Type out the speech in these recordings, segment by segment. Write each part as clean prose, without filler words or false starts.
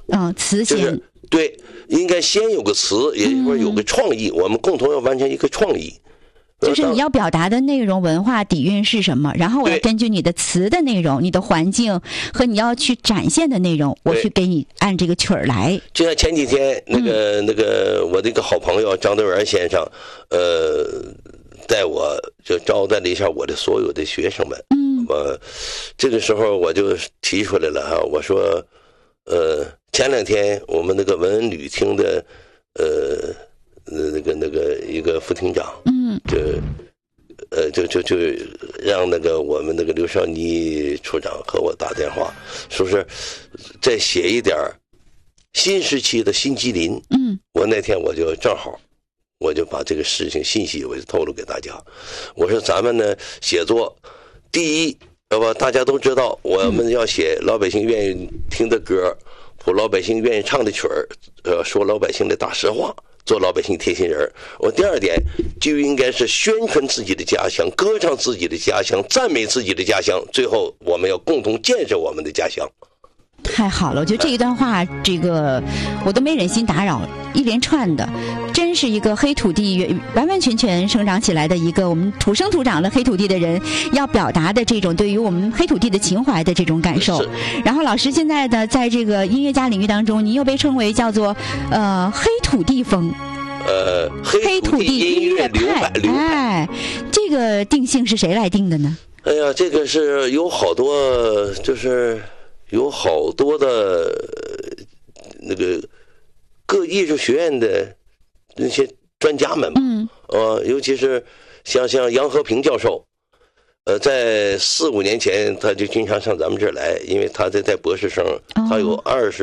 词先、 就是对，应该先有个词，也就是说有个创意，我们共同要完成一个创意。 就是你要表达的内容文化底蕴是什么，然后我要根据你的词的内容、你的环境和你要去展现的内容，我去给你按这个曲儿来。 就像前几天那个我的一个好朋友张德元先生，带我就招待了一下我的所有的学生们。我这个时候我就提出来了哈，我说，前2天我们那个文文旅厅的那个一个副厅长，就让那个我们那个刘少妮处长和我打电话，说是再写一点新时期的新吉林。我那天我就正好，我就把这个事情信息我就透露给大家。我说咱们呢写作，第一，要不大家都知道，我们要写老百姓愿意听的歌，谱老百姓愿意唱的曲儿，说老百姓的大实话。做老百姓贴心人。我第2点就应该是宣传自己的家乡，歌唱自己的家乡，赞美自己的家乡，最后我们要共同建设我们的家乡。 太好了，我觉得这一段话，这个我都没忍心打扰，一连串的，真是一个黑土地完完全全生长起来的一个我们土生土长的黑土地的人要表达的这种对于我们黑土地的情怀的这种感受。然后老师现在的在这个音乐家领域当中，你又被称为叫做黑土地风。黑土地音乐派，哎，这个定性是谁来定的呢？ 哎呀，这个是有好多，就是有好多的那个各艺术学院的那些专家们吧，尤其是像杨和平教授，在4、5年前他就经常上咱们这儿来，因为他在博士生，他有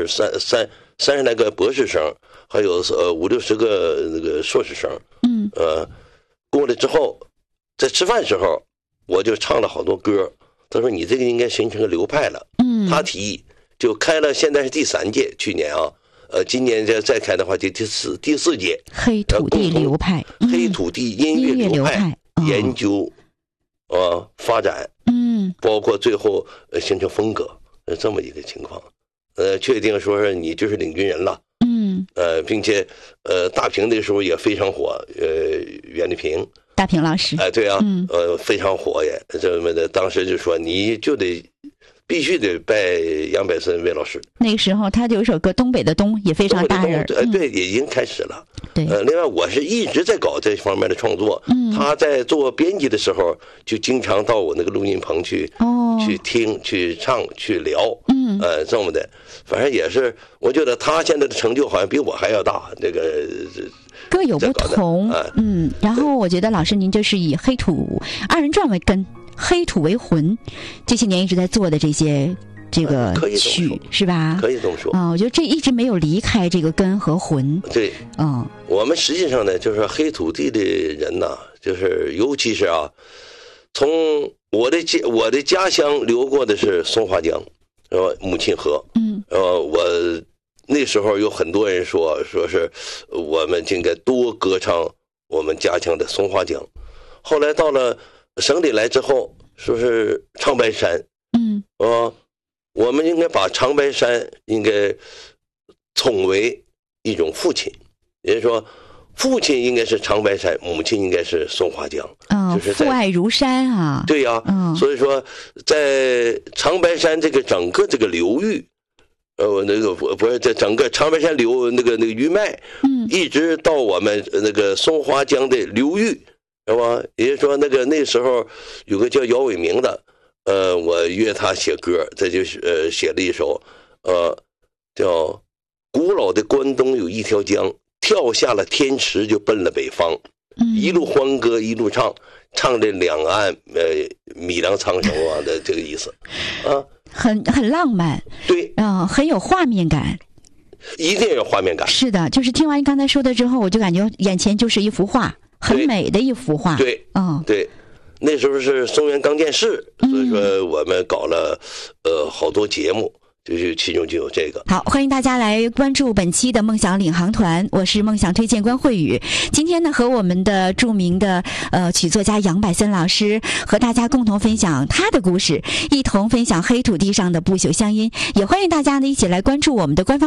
30来个博士生，还有50、60个那个硕士生，过来之后，在吃饭时候，我就唱了好多歌。他说：“你这个应该形成个流派了。”他提议就开了，现在是第3届，去年啊，今年再开的话就第4届黑土地流派， 黑土地音乐流派研究发展，包括最后形成风格，这么一个情况。确定说是你就是领军人了，并且大平那个时候也非常火，袁立平。 大平老师， 对啊，非常火也，这么的，当时就说你就必须得拜杨百森魏老师。 那个时候他就有一首歌《东北的冬》也非常大热， 对，已经开始了。 对， 另外我是一直在搞这方面的创作。他在做编辑的时候，就经常到我那个录音棚去听、去唱、去聊。这么的，反正也是，我觉得他现在的成就好像比我还要大。这个各有不同。然后我觉得老师您就是以黑土2人转为根，黑土为魂，这些年一直在做的这些这个曲是吧？ 可以这么说。 我觉得这一直没有离开这个根和魂。 对，我们实际上呢，就是黑土地的人呐，就是尤其是从我的家乡流过的是松花江，母亲河。我那时候有很多人说是我们应该多歌唱我们家乡的松花江。后来到了省里来之后，说是长白山。我们应该把长白山应该称为一种父亲，也就是说父亲应该是长白山，母亲应该是松花江。就是父爱如山啊。 对呀，所以说在长白山这个整个这个流域，那个不是在整个长白山那个余脉，一直到我们那个松花江的流域，是吧？也就是说那时候有个叫姚伟明的，我约他写歌，这就写了一首，叫古老的关东有一条江，跳下了天池就奔了北方，一路欢歌一路唱这两岸米粮苍生的这个意思啊。 很浪漫， 对， 很有画面感， 一定有画面感。 是的，就是听完你刚才说的之后，我就感觉眼前就是一幅画，很美的一幅画。 对，对，那时候是松原刚建市，所以说我们搞了好多节目，就是其中就有这个。 好，欢迎大家来关注本期的梦想领航团，我是梦想推荐官慧宇。今天呢，和我们的著名的曲作家杨百森老师和大家共同分享他的故事，一同分享黑土地上的不朽乡音。也欢迎大家呢一起来关注我们的官方